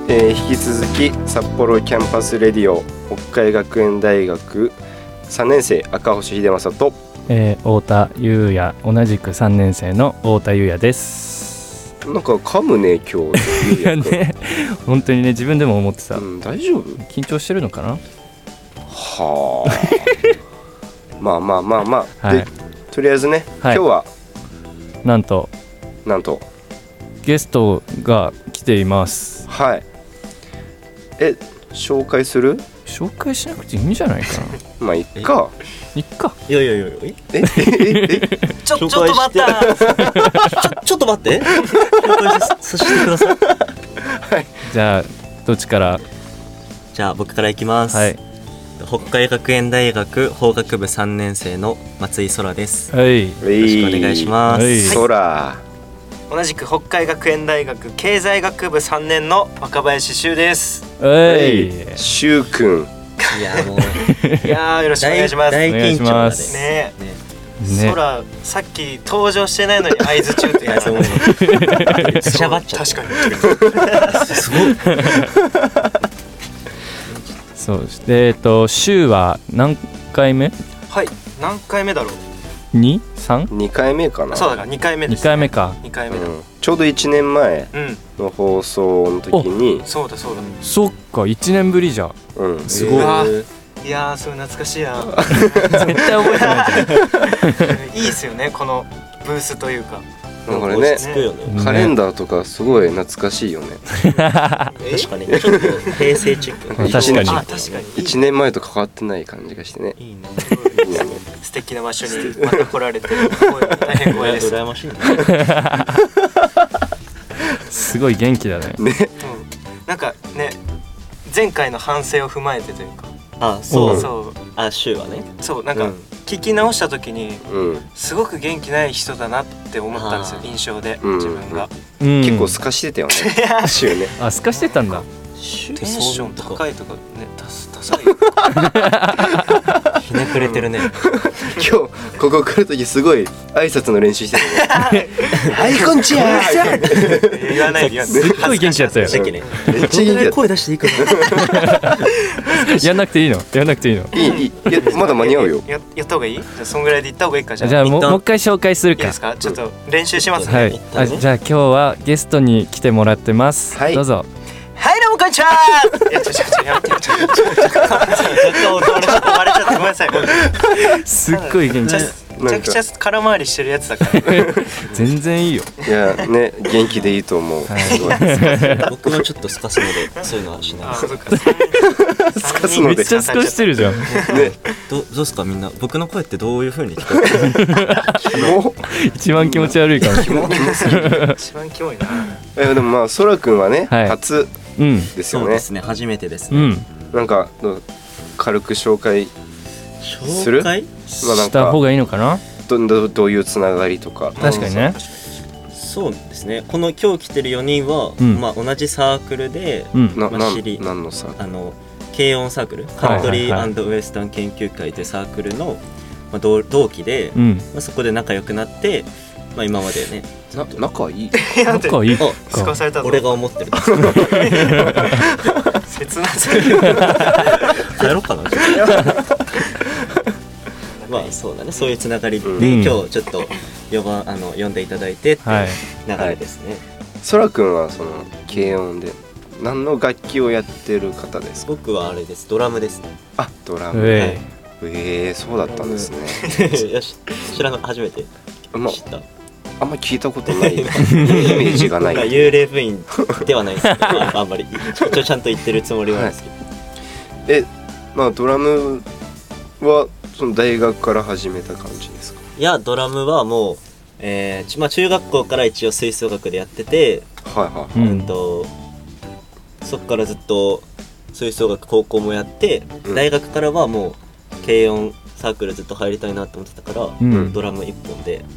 引き続き札幌キャンパスレディオ北海学園大学3年生赤星秀正と、 太田優也、同じく3年生の太田優也です。 なんか噛むね今日。 いやね、本当にね、自分でも思ってた、 大丈夫？ 緊張してるのかな。 はあまあまあまあまあ、 はい、 でとりあえずね、 はい、 今日はなんとゲストが来ています。 はい。紹介する？ 紹介しなくていいんじゃないかな。 まあいっか。 いっか。 いやちょっと待ったちょっと待って紹介させてください。 はい。 じゃあどっちから？ じゃあ僕からいきます。はい。北海学園大学法学部3年生の松井空です。 はい。 よろしくお願いします。 空。 同じく北海学園大学経済学部3年の若林修です。 修くん。 いやもういやよろしくお願いします。 大緊張だね。空さっき登場してないのに合図中ってやつもしゃばっちゃった。 確かにすごい。 そうです。修は何回目？ はい、何回目だろう。 2回目かな。 そうだから2回目です、 2回目か。 2回目だ、 ちょうど1年前の放送の時に、 そうだそっか、1年ぶりじゃん。すごい。 いやー、それ懐かしいな。 絶対覚えてないじゃん。 いいですよね、このブースというか。 これね、カレンダーとかすごい懐かしいよね。 確かにちょっと平成チック。 確かに 1年前と変わってない感じがしてね。 いいね。 素敵な場所にまた来られて大変光栄です。 羨ましいね。 すごい元気だね。 なんかね、前回の反省を踏まえてというか。 そう。週はね。 そう、なんか聞き直した時にすごく元気ない人だなって思ったんですよ、印象で自分が。 結構すかしてたよね。週ね。 すかしてたんだ。 テンション高いとかね、ダサい。 ひねくれてるね。 今日ここ来る時すごい挨拶の練習してたね。はい、こんちは。 言わないで。 すっごい元気だったよ。 めっちゃ元気だった。 声出していいかな。 やんなくていいの？ いい。まだ間に合うよ。 やった方がいい？じゃあそんぐらいで行った方がいいか。 じゃあもう一回紹介するか。 いいですか？ちょっと練習しますね。 はい。じゃあ今日はゲストに来てもらってます。どうぞ。 はい、どうもこんにちは。やめて。若干割れちゃってごめんなさい。 すっごい元気。 めちゃくちゃ空回りしてるやつだから。 全然いいよ。 いやね、元気でいいと思う。 僕もちょっとスカすのでそういうのはしない。 スカすので。 めっちゃスカしてるじゃん。 どうですかみんな。僕の声ってどういう風に聞こえる？ 一番気持ち悪いかも。 一番キモいな。 でもまあ空くんはね、初ですよね。 そうですね、初めてですね。 なんか軽く紹介する？ した方がいいのかな。 どういうつながりとか。 確かにね。 そうですね。この今日来てる4人は同じサークルで、 何のサークル？ 軽音サークル、カントリー&ウエスタン研究会というサークルの同期で、そこで仲良くなって、今までね。 仲いい？ 仲いい。 スカされたぞ。 俺が思ってる。 切なすぎる。 やろうかな。そうだね、そういうつながりで今日ちょっと呼んでいただいてっていう流れですね。 空くんはその軽音で何の楽器をやってる方ですか？ 僕はあれです、ドラムですね。 ドラム。そうだったんですね。 よし、知らな初めて知った。 あんまり聞いたことないイメージがない。 幽霊部員ではないですけど、あんまりちゃんと言ってるつもりはですけど。ドラムはその大学から始めた感じですか？ いや、ドラムはもう、中学校から一応吹奏楽でやってて、そこからずっと吹奏楽高校もやって、大学からはもう軽音サークルずっと入りたいなと思ってたから、ドラム一本で